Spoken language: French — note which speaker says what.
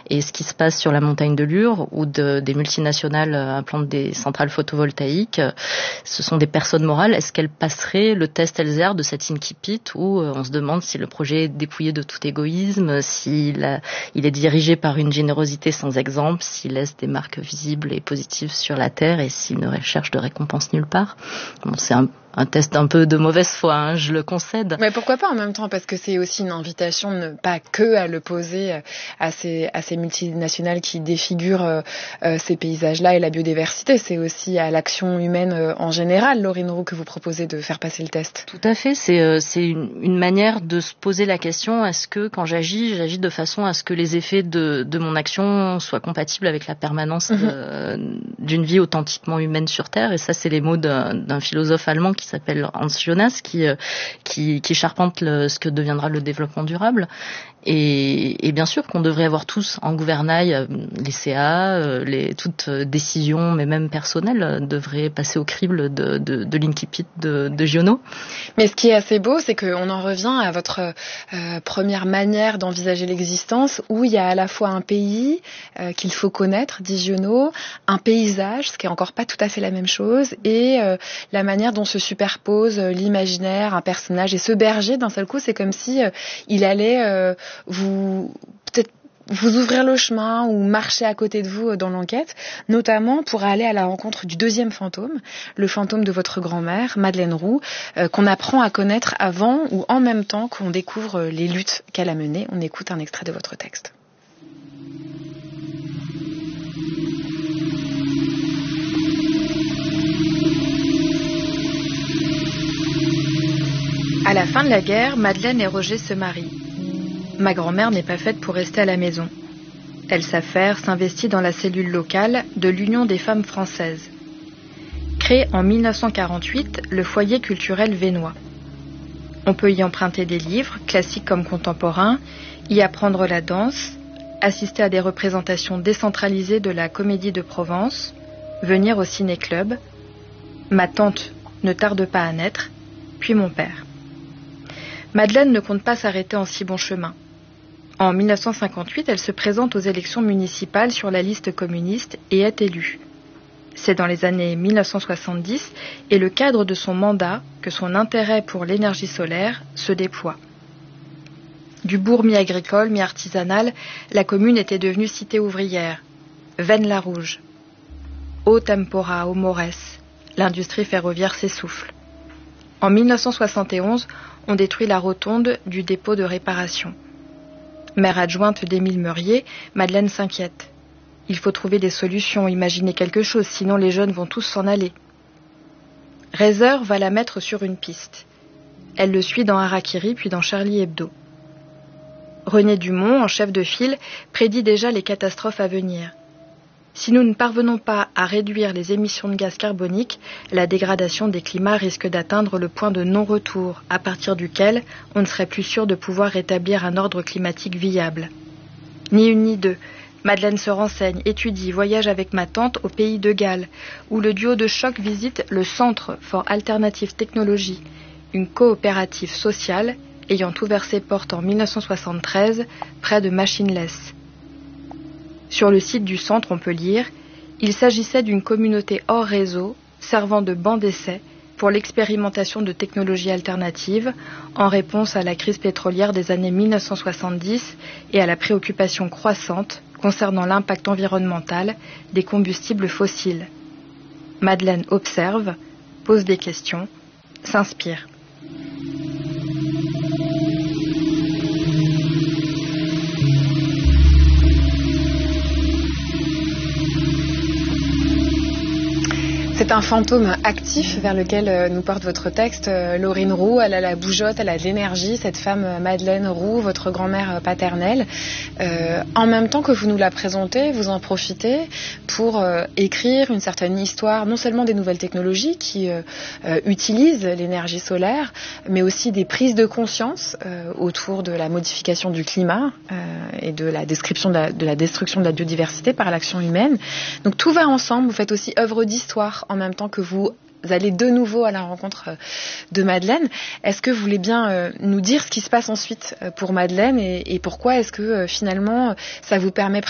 Speaker 1: Et ce qui se passe sur la montagne de Lure, où des multinationales implantent des centrales photovoltaïques, ce sont des personnes morales. Est-ce qu'elles passeraient le test ELSER de cet incipit où on se demande si le projet est dépouillé de tout égoïsme, s'il est dirigé par une générosité sans exemple, s'il laisse des marques visibles et positives sur la terre et s'il ne recherche de récompense nulle part. Bon, c'est un test un peu de mauvaise foi, hein, je le concède.
Speaker 2: Mais pourquoi pas en même temps, parce que c'est aussi une invitation pas que à le poser à ces multinationales qui défigurent ces paysages-là et la biodiversité, c'est aussi à l'action humaine en général, Laurine Roux, que vous proposez de faire passer le test.
Speaker 1: Tout à fait, c'est une manière de se poser la question, est-ce que quand j'agis de façon à ce que les effets de mon action soient compatibles avec la permanence d'une vie authentiquement humaine sur Terre. Et ça, c'est les mots d'un philosophe allemand qui s'appelle Hans Jonas, qui charpente ce que deviendra le développement durable. Et bien sûr qu'on devrait avoir tous en gouvernail les CA, toutes décisions, mais même personnelles, devraient passer au crible de l'incipit de Giono.
Speaker 2: Mais ce qui est assez beau, c'est qu'on en revient à votre première manière d'envisager l'existence, où il y a à la fois un pays qu'il faut connaître, dit Giono, un paysage, ce qui est encore pas tout à fait la même chose, et la manière dont se superpose l'imaginaire, un personnage. Et ce berger, d'un seul coup, c'est comme si il allait vous ouvrir le chemin ou marcher à côté de vous dans l'enquête, notamment pour aller à la rencontre du deuxième fantôme, le fantôme de votre grand-mère, Madeleine Roux, qu'on apprend à connaître avant ou en même temps qu'on découvre les luttes qu'elle a menées. On écoute un extrait de votre texte.
Speaker 3: À la fin de la guerre, Madeleine et Roger se marient. Ma grand-mère n'est pas faite pour rester à la maison. Elle s'affaire, s'investit dans la cellule locale de l'Union des femmes françaises. Créé en 1948, le foyer culturel vénois. On peut y emprunter des livres, classiques comme contemporains, y apprendre la danse, assister à des représentations décentralisées de la Comédie de Provence, venir au ciné-club. Ma tante ne tarde pas à naître, puis mon père. Madeleine ne compte pas s'arrêter en si bon chemin. En 1958, elle se présente aux élections municipales sur la liste communiste et est élue. C'est dans les années 1970 et le cadre de son mandat que son intérêt pour l'énergie solaire se déploie. Du bourg mi-agricole, mi-artisanal, la commune était devenue cité ouvrière. Vennes-la-Rouge. Au tempora, au Morès, l'industrie ferroviaire s'essouffle. En 1971, on détruit la rotonde du dépôt de réparation. Maire adjointe d'Émile Meurier, Madeleine s'inquiète. Il faut trouver des solutions, imaginer quelque chose, sinon les jeunes vont tous s'en aller. Reiser va la mettre sur une piste. Elle le suit dans Harakiri, puis dans Charlie Hebdo. René Dumont, en chef de file, prédit déjà les catastrophes à venir. Si nous ne parvenons pas à réduire les émissions de gaz carboniques, la dégradation des climats risque d'atteindre le point de non-retour, à partir duquel on ne serait plus sûr de pouvoir rétablir un ordre climatique viable. Ni une ni deux, Madeleine se renseigne, étudie, voyage avec ma tante au pays de Galles, où le duo de choc visite le Centre for Alternative Technology, une coopérative sociale ayant ouvert ses portes en 1973 près de Machineless. Sur le site du centre, on peut lire « Il s'agissait d'une communauté hors réseau servant de banc d'essai pour l'expérimentation de technologies alternatives en réponse à la crise pétrolière des années 1970 et à la préoccupation croissante concernant l'impact environnemental des combustibles fossiles. » Madeleine observe, pose des questions, s'inspire.
Speaker 2: C'est un fantôme actif vers lequel nous porte votre texte, Laurine Roux. Elle a la bougeotte, elle a de l'énergie, cette femme Madeleine Roux, votre grand-mère paternelle. En même temps que vous nous la présentez, vous en profitez pour écrire une certaine histoire, non seulement des nouvelles technologies qui utilisent l'énergie solaire, mais aussi des prises de conscience autour de la modification du climat et de la description de la destruction de la biodiversité par l'action humaine. Donc tout va ensemble. Vous faites aussi œuvre d'histoire en même temps que vous allez de nouveau à la rencontre de Madeleine. Est-ce que vous voulez bien nous dire ce qui se passe ensuite pour Madeleine et pourquoi est-ce que finalement ça vous permet